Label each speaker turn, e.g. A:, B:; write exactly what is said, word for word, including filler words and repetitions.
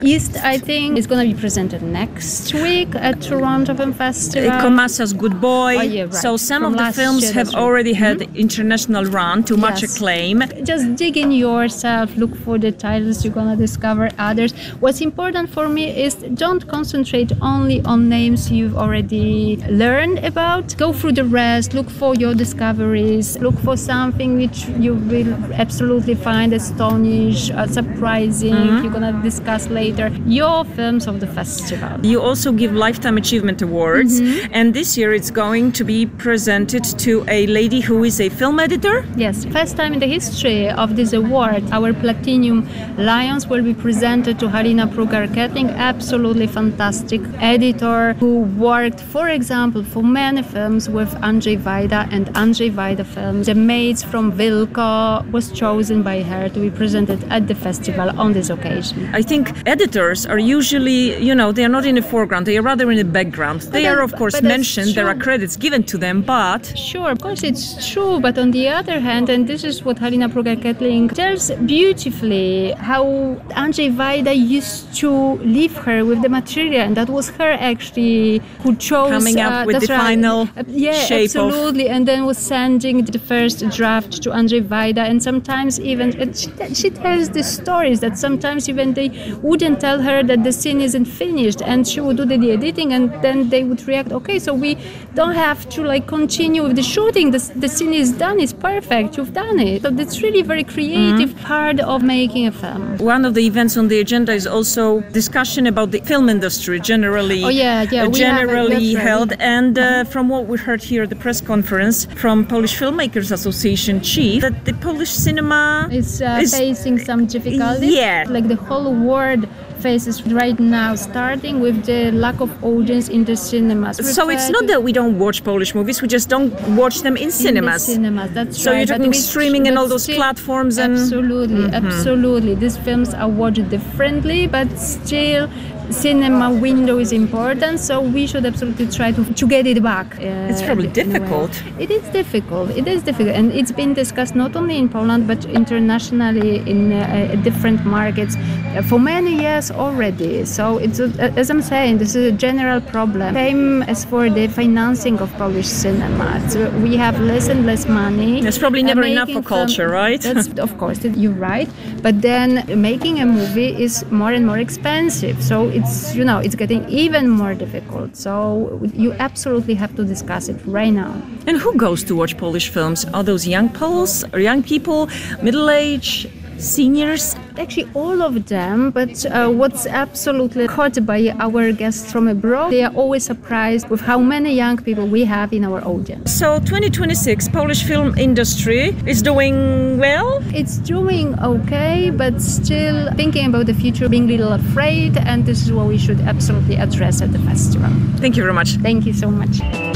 A: East, I think, is going to be presented next week at Toronto Film Festival.
B: Komasa's Good Boy.
A: Oh, yeah, right.
B: So some
A: From
B: of the
A: last
B: films
A: year,
B: have
A: that's right.
B: already had
A: Mhm.
B: international run to much
A: Yes.
B: acclaim.
A: Just dig in yourself, look for the titles, you're gonna discover others. What's important for me is don't concentrate only on names you've already learned about. Go through the rest, look for your discoveries, look for something which you will absolutely find astonishing, uh, surprising,
B: Mm-hmm.
A: you're gonna discuss later. Your films of the festival.
B: You also give Lifetime Achievement Awards,
A: Mm-hmm.
B: and this year it's going to be presented to a lady who is a film editor.
A: Yes, first time in the history of this award, our Platinum Lions will be presented to Halina Prugar-Kettling, absolutely fantastic editor who worked, for example, for many films with Andrzej Wajda and Andrzej Wajda films. The Maids from Wilko was chosen by her to be presented at the festival on this occasion.
B: I think editors are usually, you know, they are not in the foreground, they are rather in the background. They
A: that-
B: are, of course,
A: but that's
B: mentioned, there are
A: true.
B: credits given to them, but
A: Sure, of course it's true, but on the other hand, and this is what Halina Prugar-Kettling tells beautifully, how Andrzej Wajda used to leave her with the material, and that was her actually who chose
B: Coming up
A: uh,
B: with
A: that's
B: the
A: right.
B: final
A: Uh, yeah,
B: shape of-
A: absolutely, and then was sending the first draft to Andrzej Wajda, and sometimes even and she, she tells the stories that sometimes even they wouldn't tell her that the scene isn't finished, and she would do the, the editing, and then they would react, okay, so we don't have to like continue with the shooting, the, the scene is done, it's perfect, you've done it. So that's really very creative
B: Mm-hmm.
A: part of making a film.
B: one of the events on the agenda is also discussion about the film industry generally.
A: Oh, yeah, yeah,
B: uh,
A: we have it,
B: generally
A: that's right.
B: held. And uh, from what we heard here at the press conference from Polish Filmmakers Association chief, that the Polish cinema
A: It's uh,
B: is
A: facing some difficulties.
B: Yeah.
A: Like the whole world faces right now, starting with the lack of audience in the cinemas.
B: So it's not that we don't watch Polish movies, we just don't watch them in cinemas.
A: In the cinemas, that's
B: So
A: right.
B: you're
A: But
B: talking
A: we-
B: streaming and
A: but
B: all those
A: still-
B: platforms and-
A: Absolutely, absolutely. These films are watched differently, but still cinema window is important, so we should absolutely try to, to get it back. Uh,
B: It's probably
A: in a way.
B: difficult.
A: It is difficult. It is difficult, and it's been discussed not only in Poland but internationally in uh, different markets uh, for many years already. So it's a, as I'm saying, this is a general problem. Same as for the financing of Polish cinema. So we have less and less money.
B: There's probably never
A: Uh,
B: enough
A: making
B: for culture,
A: film-
B: right?
A: That's of course you're right, but then making a movie is more and more expensive. So it's you know it's getting even more difficult. So you absolutely have to discuss it right now.
B: And who goes to watch Polish films? Are those young Poles or young people, middle age, seniors?
A: Actually, all of them, but uh, what's absolutely caught by our guests from abroad, they are always surprised with how many young people we have in our audience.
B: So twenty twenty-six, Polish film industry is doing well?
A: It's doing okay, but still thinking about the future, being a little afraid, and this is what we should absolutely address at the festival.
B: Thank you very much.
A: Thank you so much.